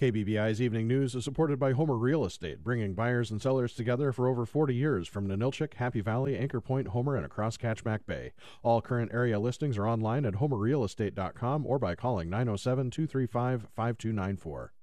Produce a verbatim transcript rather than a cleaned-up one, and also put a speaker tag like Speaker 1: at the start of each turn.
Speaker 1: K B B I's Evening News is supported by Homer Real Estate, bringing buyers and sellers together for over forty years from Ninilchik, Happy Valley, Anchor Point, Homer, and across Catchmack Bay. All current area listings are online at homer real estate dot com or by calling nine oh seven, two three five, five two nine four.